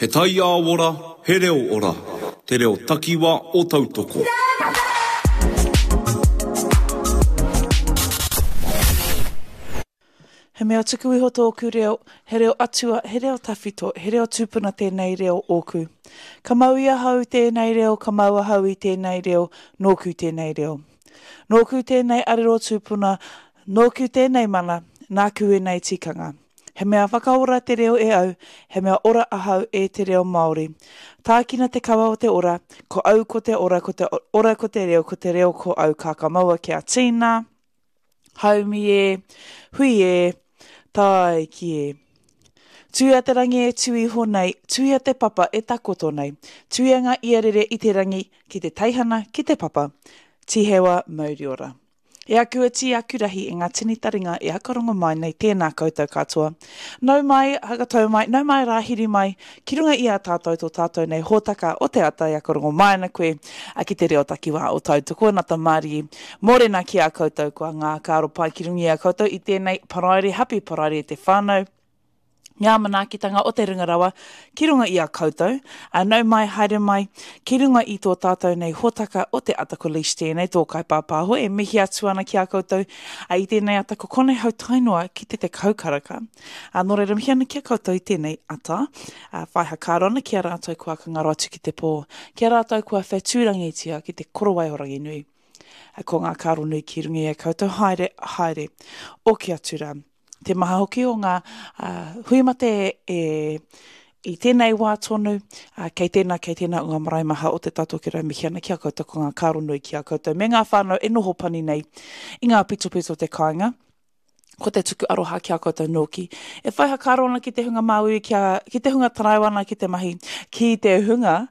He tai a ora, he reo ora. Te reo takiwa o tautoko. He mea tuku iho tōku reo, he reo atua, he reo tawhito, he reo tūpuna tēnei reo ōku. Ka mau ia hau tēnei reo, ka maua hau i tēnei reo, nōku tēnei reo. Nōku tēnei arero tūpuna, nōku tēnei mana, nāku e nei tikanga. He mea whakaora te reo e au, he mea ora ahau e te reo Māori. Tākina te kawa o te ora, ko au ko te ora ko te reo ko au kakamaua kia tīna, haumi e, hui e, tai ki e. Tuia te rangi e tui honei, tuia te papa e takoto nei, tuianga iarere i te rangi ki te teihana ki te papa, tihewa mauri ora. E aku e ti aku rahi i ngā tini taringa e hakarongo mai nei tēnā koutou katoa. Nau mai, hakatau mai, nau mai rāhiri mai, ki runga i a tātou tō tātou nei hōtaka o te ata i hakarongo mai na koe, a ki te reo takiwa o tautoko, nata Māori, mōrena ki a koutou kua ngā kāro pai ki rungi a koutou i tēnei paraire, happy paraire te whānau. Ngā manaakitanga o te ringarawa, ki runga i a koutou, nau mai, haere mai, ki runga i tō tātou nei hōtaka o te ata ko leash tēnei, tō kai pāpāho, e mihi atu ana ki a koutou, i tēnei ata ko konei hau tainua ki te kaukaraka. Nō reira mihi ana ki a koutou i tēnei ata, whai hakārona ki a rātou kua ka ngaro atu ki te pō, ki a rātou kua whetūrangi tia ki te korowai orangi nui. Ko ngā kāro nui ki runga i a koutou, haere, haere, o ki atura. Te maha hoki o ngā huimate i tēnei wā tonu, kei tēnā o ngā marae maha o te tātou ki rau mihi ana ki a koutou ko ngā kāro nui ki a koutou. Me ngā whānau e noho pani nei i ngā pito te kāinga, ko te tuku aroha ki a koutou nōki. E whaiha karona ki te hunga maui, ki te hunga taraiwana ki te mahi, ki te hunga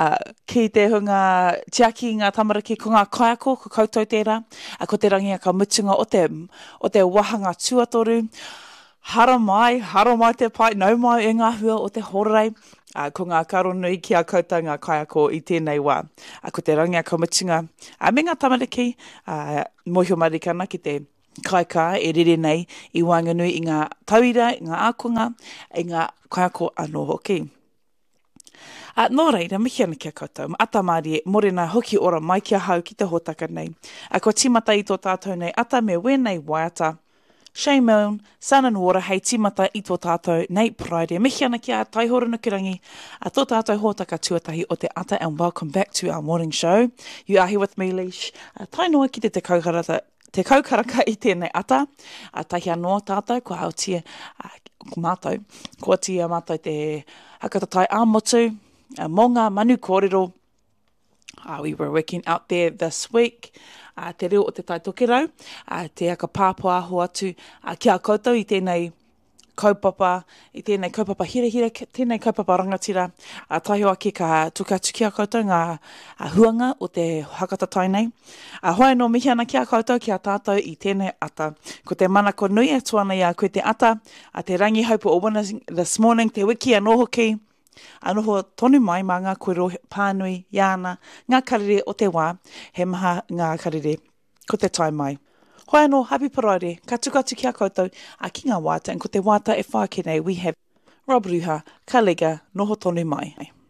tiaki ngā tamariki ko ngā kaiako, ko koutou tērā, ko te rangi a ka mutunga o te wahanga tuatoru, hara mai te pai, nau mai e ngā hua o te horei, ko ngā karo nui ki a koutou ngā kaiako i tēnei wā. Ko te rangi a ka mutunga, me ngā tamariki, mohio marikana ki te kaika e rere nei i Waenganui i ngā tauira, i ngā ākonga, i ngā kaiako anō hoki. Nō reira, mihi ana kia koutou, ata Māori e morena hoki ora mai kia hau ki te hōtaka nei. Ko timata i tō tātou nei ata me wēnei waiata, Shane Milne, Sun and Water, hei timata i tō tātou nei Pride. Mihi ana kia taihoro nukirangi, tō tātou hōtaka tuatahi o te ata, and welcome back to our morning show. You are here with me, Leash. Tainoa ki te kaukaraka i tēnei ata, tahi anō tātou, kua hautia, mātou, kua tia mātou te hakatatai āmotu, mō ngā manu kōrero. We were working out there this week, te reo o te taitokirau, te aka pāpua aho atu, ki a koutou i tēnei kaupapa, hira, tēnei kaupapa rangatira, tahi waki ka tukatu ki a koutou ngā huanga o te hakatatai nei. Hoi no mihi ana ki a koutou ki a tātou i tēnei ata. Ko te manako nui atuana i a koe te ata, te rangi haupu o wana this morning, te wiki anō hoki, anoho tonu mai mā ngā koero pānui, iāna, ngā karere o te wā, he maha ngā karere ko te tai mai. Hoi anō, happy paraire, ka tukatu ki a koutou, ki ngā wāta, and ko te wāta e whāke nei, we have Rob Ruha, ka lega, noho tonu mai.